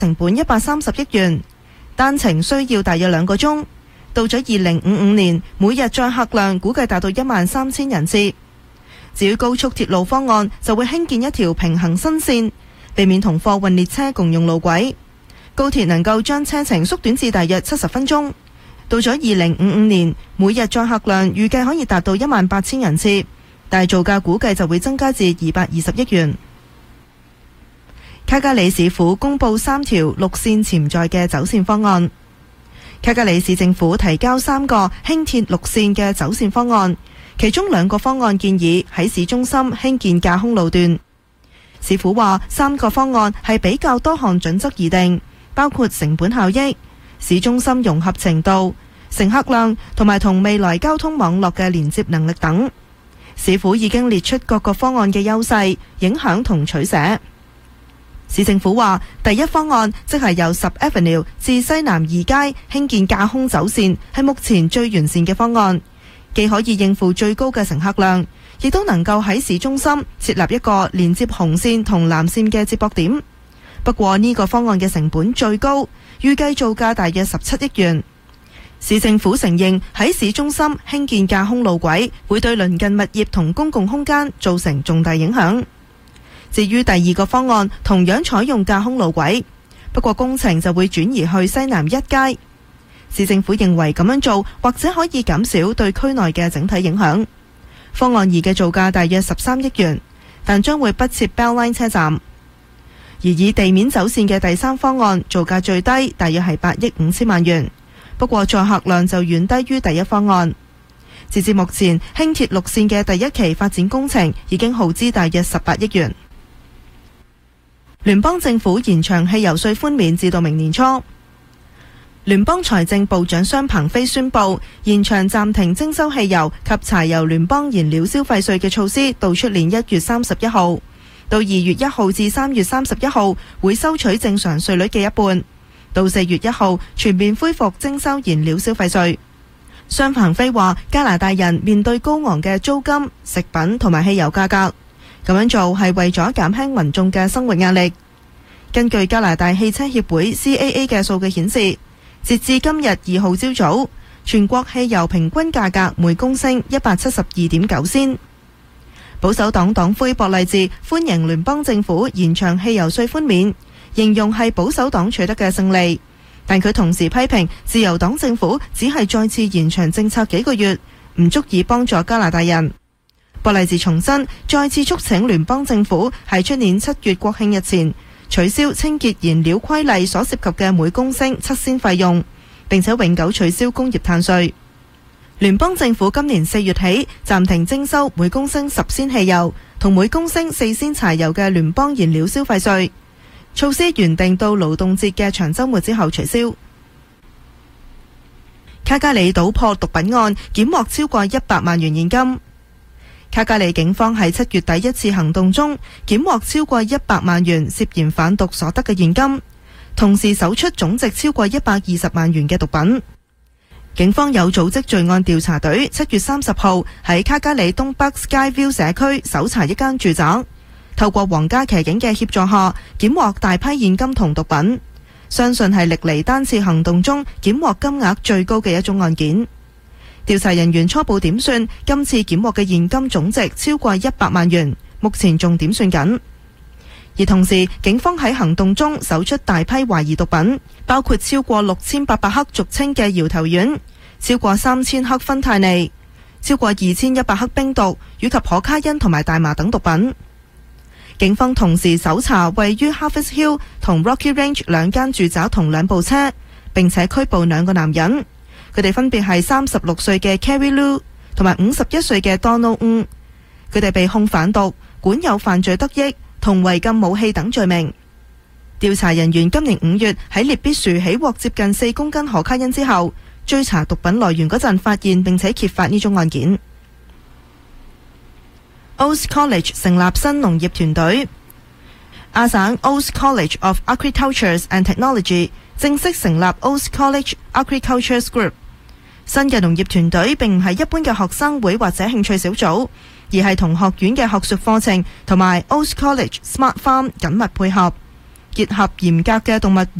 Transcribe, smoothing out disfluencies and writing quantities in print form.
成本130億元，單程需要大約2個鐘。到咗2055年，每日載客量估計達到13000人次。至於高速鐵路方案，就會興建一條平行新線，避免同貨運列車共用路軌。高鐵能夠將車程縮短至大約70分鐘。到咗2055年，每日載客量預計可以達到18000人次，但係造價估計就會增加至220億元。卡加里市府公布3條綠線潛在嘅走線方案。卡加里市政府提交3個輕鐵綠線嘅走線方案，其中2個方案建議喺市中心興建架空路段。市府話3個方案係比較多項準則而定，包括成本效益、市中心融合程度、乘客量同埋同未來交通網絡嘅連接能力等。市府已經列出各個方案嘅優勢、影響同取捨。市政府話，第一方案即係由10 Avenue 至西南2街興建架空走線，係目前最完善嘅方案，既可以應付最高嘅乘客量，亦都能夠喺市中心設立一個連接紅線同藍線嘅接駁點。不過呢個方案嘅成本最高，預計造價大約17億元。市政府承認喺市中心興建架空路軌會對鄰近物業同公共空間造成重大影響。至於第2個方案，同樣採用架空路軌，不過工程就會轉移去西南1街。市政府認為咁樣做或者可以減少對區內嘅整體影響。方案2嘅造價大約13億元，但將會不設 Bell Line 車站。而以地面走線嘅第3方案，造價最低，大約係8億5千萬元，不過載客量就遠低於第1方案。截至目前，輕鐵綠線嘅第1期發展工程已經耗資大約18億元。聯邦政府延長汽油稅寬免至到明年初。聯邦財政部長商彭菲宣布延長暫停徵收汽油及柴油聯邦燃料消費稅嘅措施到出年1月31號，到2月1號至3月31號會收取正常稅率嘅一半，到4月1號全面恢復徵收燃料消費稅。商彭菲話，加拿大人面對高昂嘅租金、食品同埋汽油價格，咁樣做係為咗減輕民眾嘅生活壓力。根據加拿大汽車協會 CAA 嘅數據顯示，截至今日2號朝早，全國汽油平均價格每公升172.9仙。保守黨黨魁博勵治歡迎聯邦政府延長汽油稅寬免，形容係保守黨取得嘅勝利。但佢同時批評自由黨政府只係再次延長政策幾個月，唔足以幫助加拿大人。博勵治重申，再次促請聯邦政府喺出年7月國慶日前取消清潔燃料規例所涉及嘅每公升7仙費用，並且永久取消工業碳稅。聯邦政府今年4月起暫停徵收每公升10仙汽油同每公升4仙柴油嘅聯邦燃料消費稅，措施原定到勞動節嘅長週末之後取消。卡加里搗破毒品案，檢獲超過100萬元現金。卡加里警方喺7月底一次行動中，檢獲超過100萬元涉嫌販毒所得嘅現金，同時搜出總值超過120萬元嘅毒品。警方有組織罪案調查隊7月30號喺卡加里東北 Skyview 社區搜查一間住宅，透過皇家騎警嘅協助下，檢獲大批現金同毒品，相信係歷嚟單次行動中檢獲金額最高嘅一宗案件。調查人員初步點算，今次檢獲嘅現金總值超過100萬元，目前仲點算緊。而同時，警方喺行動中搜出大批懷疑毒品，包括超過6800克俗稱嘅搖頭丸，超過3000克芬太尼，超過2100克冰毒，以及可卡因同埋大麻等毒品。警方同時搜查位於 Harvest Hill 同 Rocky Range 兩間住宅同2部車，並且拘捕2個男人。佢哋分別係36歲嘅 Carrie Lu 同埋51歲嘅 Donald Ng， 佢哋被控販毒、管有犯罪得益同違禁武器等罪名。調查人員今年5月喺列必樹起獲接近4公斤可卡因之後，追查毒品來源嗰陣發現並且揭發呢宗案件。Oates College 成立新農業團隊。亞省 Oates College of Agriculture and Technology 正式成立 Oates College Agriculture Group。新嘅農業團隊並唔係一般嘅學生會或者興趣小組，而係同學院嘅學術課程同埋 Oates College Smart Farm 緊密配合， 結合嚴格嘅動物